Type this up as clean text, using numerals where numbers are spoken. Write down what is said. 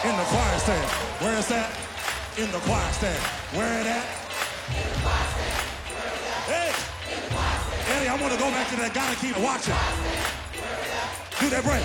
In the choir stand. Where is that? In the choir stand. Where it at? Hey! Eddie, I want to go back to that. Gotta keep watching. Do that break.